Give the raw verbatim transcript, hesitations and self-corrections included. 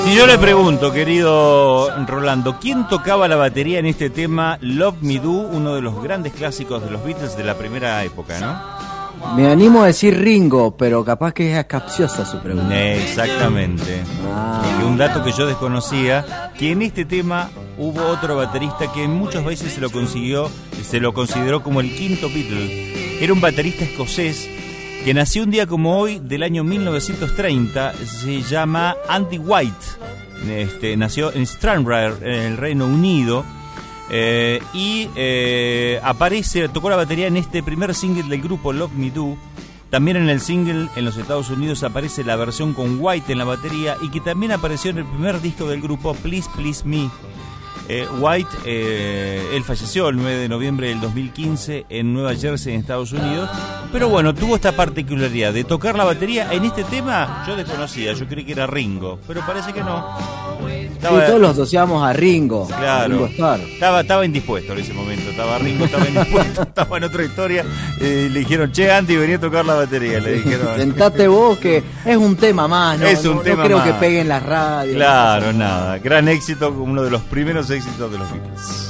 Si yo le pregunto, querido Rolando, ¿quién tocaba la batería en este tema Love Me Do, uno de los grandes clásicos de los Beatles de la primera época, ¿no? Me animo a decir Ringo, pero capaz que es capciosa su pregunta. Exactamente. Ah. Y un dato que yo desconocía, que en este tema hubo otro baterista que muchas veces se lo consiguió, se lo consideró como el quinto Beatle. Era un baterista escocés que nació un día como hoy del año mil novecientos treinta, se llama Andy White. Este, nació en Stranraer, en el Reino Unido. Eh, y eh, aparece, tocó la batería en este primer single del grupo Love Me Do. También en el single en los Estados Unidos aparece la versión con White en la batería, y que también apareció en el primer disco del grupo Please Please Me. eh, White, eh, él falleció el nueve de noviembre del dos mil quince en Nueva Jersey, en Estados Unidos. Pero bueno, tuvo esta particularidad de tocar la batería en este tema. Yo desconocía, yo creí que era Ringo, pero parece que no. Estaba, sí, todos los asociamos a Ringo. Claro. Ringo Starr. Estaba, estaba indispuesto en ese momento. Estaba Ringo, estaba indispuesto. Estaba en otra historia. Eh, le dijeron, che, Andy, vení a tocar la batería. Le dijeron, sentate vos, que es un tema más, ¿no? Es un no, tema no creo más. que pegue en las radios. Claro, nada. Gran éxito, uno de los primeros éxitos de los Beatles.